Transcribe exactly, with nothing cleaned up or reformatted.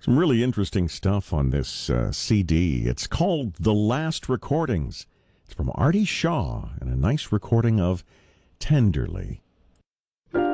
Some really interesting stuff on this uh, C D. It's called The Last Recordings. It's from Artie Shaw and a nice recording of Tenderly.